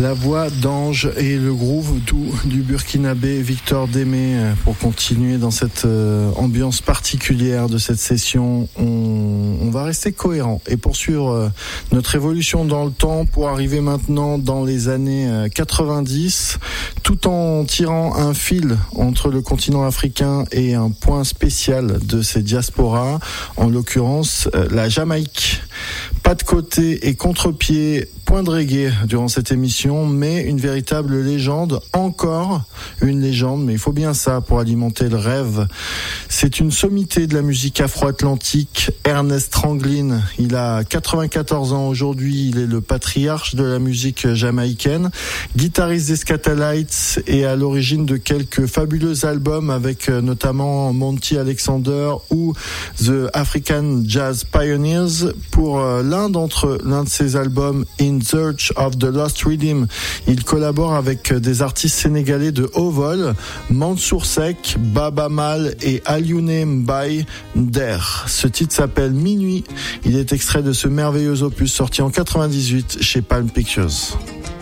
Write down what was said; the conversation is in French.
La voix d'Ange et le groove doux du Burkinabé Victor Démé. Pour continuer dans cette ambiance particulière de cette session, on va rester cohérent et poursuivre notre évolution dans le temps pour arriver maintenant dans les années 90, tout en tirant un fil entre le continent africain et un point spécial de ces diasporas, en l'occurrence la Jamaïque. Pas de côté et contre-pied, point de reggae durant cette émission, mais une véritable légende, encore une légende, mais il faut bien ça pour alimenter le rêve. C'est une sommité de la musique afro-atlantique, Ernest Ranglin. Il a 94 ans aujourd'hui, il est le patriarche de la musique jamaïcaine, guitariste des Skatalites et à l'origine de quelques fabuleux albums avec notamment Monty Alexander ou The African Jazz Pioneers. Pour l'un de ses albums, In Search of the Lost Rhythm, il collabore avec des artistes sénégalais de haut vol, Mansour Seck, Baba Mal et Alioune Mbaye Nder. Ce titre s'appelle Minuit. Il est extrait de ce merveilleux opus sorti en 98 chez Palm Pictures.